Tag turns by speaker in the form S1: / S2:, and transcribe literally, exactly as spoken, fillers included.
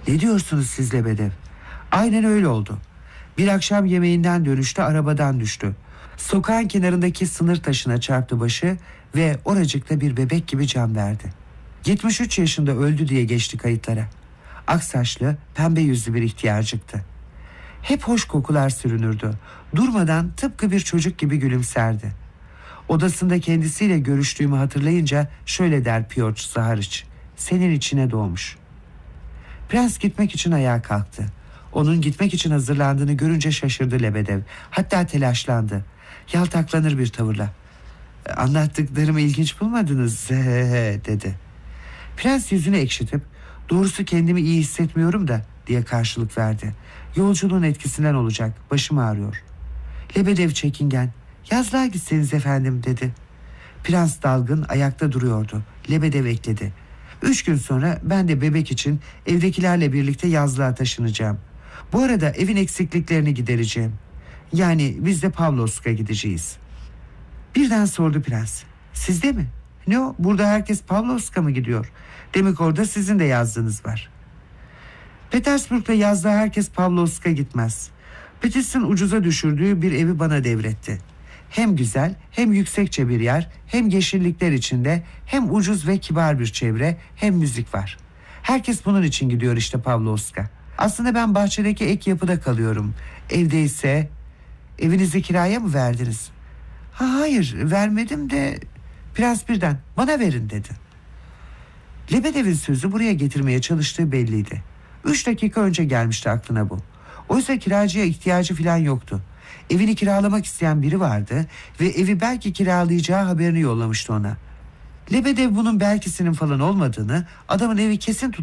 S1: Ne diyorsunuz siz Lebedev? Aynen öyle oldu. Bir akşam yemeğinden dönüşte arabadan düştü. Sokağın kenarındaki sınır taşına çarptı başı ve oracıkta bir bebek gibi can verdi. yetmiş üç yaşında öldü diye geçti kayıtlara. Aksaçlı, pembe yüzlü bir ihtiyarcıktı. Hep hoş kokular sürünürdü. Durmadan tıpkı bir çocuk gibi gülümserdi. Odasında kendisiyle görüştüğümü hatırlayınca şöyle der Piotr Zahariç: "Senin içine doğmuş." Prens gitmek için ayağa kalktı. Onun gitmek için hazırlandığını görünce şaşırdı Lebedev. Hatta telaşlandı. Yaltaklanır bir tavırla: "Anlattıklarımı ilginç bulmadınız," dedi. Prens yüzünü ekşitip "Doğrusu kendimi iyi hissetmiyorum da," diye karşılık verdi. "Yolculuğun etkisinden olacak, başım ağrıyor." Lebedev çekingen: "Yazlığa gitseniz efendim," dedi. Prens dalgın ayakta duruyordu. Lebedev ekledi: "Üç gün sonra ben de bebek için evdekilerle birlikte yazlığa taşınacağım. Bu arada evin eksikliklerini gidereceğim. Yani biz de Pavlovsk'a gideceğiz." Birden sordu prens: "Siz de mi? Ne o? Burada herkes Pavlovsk'a mı gidiyor? Demek orada sizin de yazlığınız var." "Petersburg'da yazlığa herkes Pavlovsk'a gitmez. Petis'in ucuza düşürdüğü bir evi bana devretti. Hem güzel, hem yüksekçe bir yer, hem yeşillikler içinde, hem ucuz ve kibar bir çevre, hem müzik var. Herkes bunun için gidiyor işte Pavlovsk'a. Aslında ben bahçedeki ek yapıda kalıyorum. Evde ise..." "Evinizi kiraya mı verdiniz?" "Ha, hayır, vermedim de..." Prens birden "Bana verin," dedi. Lebedev'in sözü buraya getirmeye çalıştığı belliydi. Üç dakika önce gelmişti aklına bu. Oysa kiracıya ihtiyacı falan yoktu. Evini kiralamak isteyen biri vardı ve evi belki kiralayacağı haberini yollamıştı ona. Lebedev bunun belkisinin falan olmadığını, adamın evi kesin